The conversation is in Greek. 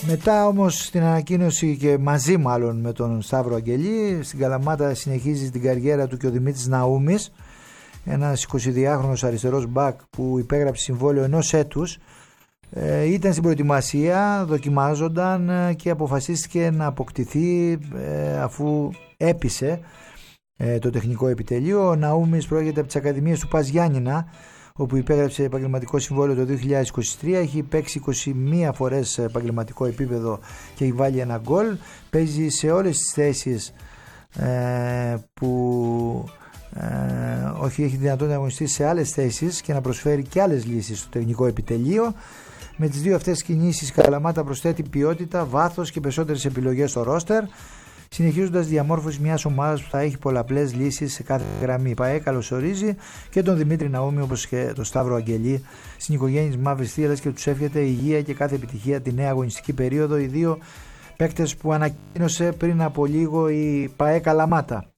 Μετά όμως στην ανακοίνωση και μαζί μάλλον με τον Σταύρο Αγγελή, στην Καλαμάτα συνεχίζει την καριέρα του και ο Δημήτρης Ναούμης, ένας 22χρονος αριστερός μπακ που υπέγραψε συμβόλαιο ενός έτους. Ήταν στην προετοιμασία, δοκιμάζονταν και αποφασίστηκε να αποκτηθεί αφού έπεισε το τεχνικό επιτελείο. Ο Ναούμης προέρχεται από τις Ακαδημίες του Πας Γιάννηνα, όπου υπέγραψε επαγγελματικό συμβόλαιο το 2023. Έχει παίξει 21 φορές σε επαγγελματικό επίπεδο και έχει βάλει ένα γκολ. Παίζει σε όλες τις θέσεις έχει δυνατότητα να αγωνιστεί σε άλλες θέσεις και να προσφέρει και άλλες λύσεις στο τεχνικό επιτελείο. Με τις δύο αυτές κινήσεις η Καλαμάτα προσθέτει ποιότητα, βάθος και περισσότερες επιλογές στο ρόστερ, συνεχίζοντας διαμόρφωση μιας ομάδας που θα έχει πολλαπλές λύσεις σε κάθε γραμμή. Η ΠΑΕ καλωσορίζει και τον Δημήτρη Ναούμη όπως και τον Σταύρο Αγγελή στην οικογένεια της Μαύρης Θύελλας και τους εύχεται υγεία και κάθε επιτυχία τη νέα αγωνιστική περίοδο. Οι δύο παίκτες που ανακοίνωσε πριν από λίγο η ΠΑΕ Καλαμάτα.